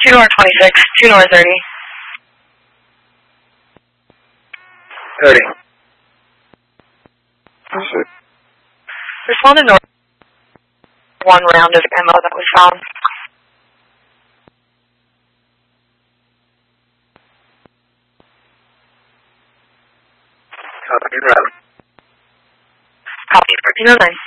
2 north 26, 2 north 30. 30. Respond to north 1 round of ammo that was found. Copy, route. Copy, 1309.